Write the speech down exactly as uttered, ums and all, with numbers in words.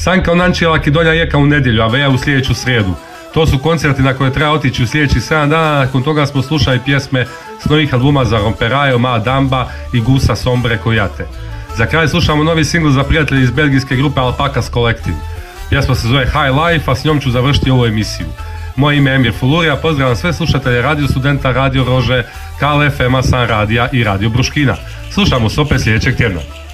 Sanka Onančijeva Kidonja Jeka u nedjelju, a Veja u sljedeću srijedu. To su koncerti na koje treba otići u sljedećih sedam dana. Nakon toga smo slušali pjesme s novih albuma za Romperajo, Ma Damba i Gusa Sombre Kojate. Za kraj slušamo novi singl za prijatelji iz belgijske grupe Alpacas Collective. Pjesma se zove High Life, a s njom ću završiti ovu emisiju. Moje ime je Emir Fulurija, pozdravljam sve slušatelje Radio Studenta, Radio Rože, K L F M-a, San Radija i Radio Bruškina. Slušamo se opet sljedećeg tjedna.